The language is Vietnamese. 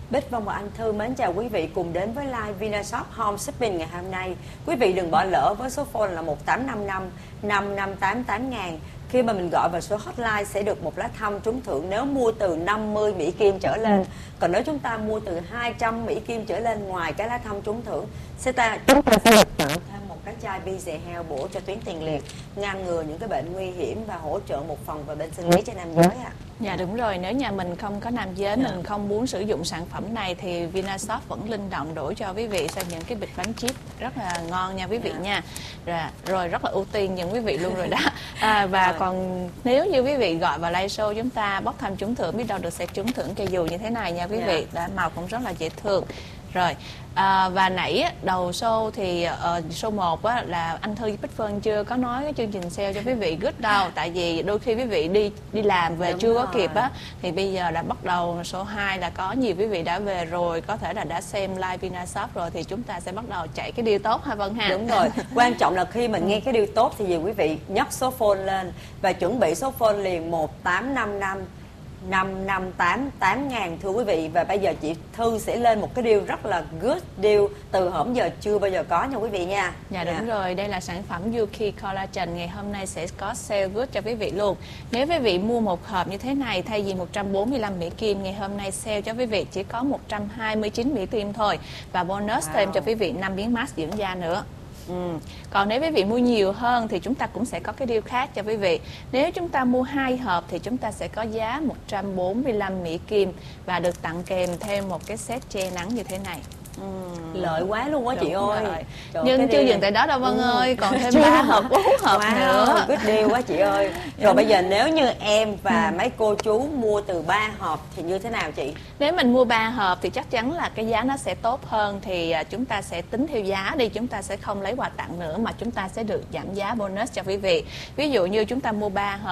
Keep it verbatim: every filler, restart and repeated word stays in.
Bích Vong và anh Thư mến chào quý vị cùng đến với live Vinashop Home Shopping ngày hôm nay. Quý vị đừng bỏ lỡ với số phone là một tám năm năm năm năm tám tám ngàn. Khi mà mình gọi vào số hotline sẽ được một lá thăm trúng thưởng nếu mua từ năm mươi Mỹ Kim trở lên. Còn nếu chúng ta mua từ hai trăm Mỹ Kim trở lên, ngoài cái lá thăm trúng thưởng, sẽ ta chúng ta sẽ được tặng thêm một cái chai Bize Heo bổ cho tuyến tiền liệt, ngăn ngừa những cái bệnh nguy hiểm và hỗ trợ một phần về bên sinh lý cho nam giới ạ. À. Dạ đúng rồi, nếu nhà mình không có nam giới, mình không muốn sử dụng sản phẩm này thì Vinashop vẫn linh động đổi cho quý vị sang những cái bịch bánh chip rất là ngon nha quý vị nha. Rồi, rồi rất là ưu tiên những quý vị luôn rồi đó. À, và còn nếu như quý vị gọi vào live show chúng ta bóc thăm trúng thưởng, biết đâu được sẽ trúng thưởng cây dù như thế này nha quý vị. Đã màu cũng rất là dễ thương. Rồi, à, và nãy đầu show thì uh, show một á, là anh Thư với Bích Vân chưa có nói cái chương trình sale cho quý vị good đâu. Tại vì đôi khi quý vị đi đi làm về đúng chưa rồi. Có kịp á, thì bây giờ đã bắt đầu số hai là có nhiều quý vị đã về rồi, có thể là đã xem live Vinashop rồi, thì chúng ta sẽ bắt đầu chạy cái điều tốt ha Vân ha. Đúng rồi, quan trọng là khi mình nghe cái điều tốt thì gì quý vị nhấc số phone lên và chuẩn bị số phone liền một tám năm năm năm năm tám tám ngàn thưa quý vị. Và bây giờ chị Thư sẽ lên một cái deal rất là good deal từ hổm giờ chưa bao giờ có nha quý vị nha. Dạ đúng yeah. rồi, đây là sản phẩm Yuki Collagen, ngày hôm nay sẽ có sale good cho quý vị luôn. Nếu quý vị mua một hộp như thế này thay vì một trăm bốn mươi lăm Mỹ Kim, ngày hôm nay sale cho quý vị chỉ có một trăm hai mươi chín Mỹ Kim thôi, và bonus wow. thêm cho quý vị năm miếng mask dưỡng da nữa. Ừ. Còn nếu quý vị mua nhiều hơn thì chúng ta cũng sẽ có cái deal khác cho quý vị. Nếu chúng ta mua hai hộp thì chúng ta sẽ có giá một trăm bốn mươi lăm Mỹ Kim và được tặng kèm thêm một cái set che nắng như thế này. Ừ. Lợi quá luôn á chị ơi. Trời, nhưng chưa dừng tại đó đâu Vân ừ. ơi, còn thêm ba hộp bốn hộp wow, nữa. Good deal quá chị ơi. Rồi bây giờ nếu như em và ừ. mấy cô chú mua từ ba hộp thì như thế nào chị? Nếu mình mua ba hộp thì chắc chắn là cái giá nó sẽ tốt hơn, thì chúng ta sẽ tính theo giá đi, chúng ta sẽ không lấy quà tặng nữa mà chúng ta sẽ được giảm giá bonus cho quý vị. Ví dụ như chúng ta mua ba hộp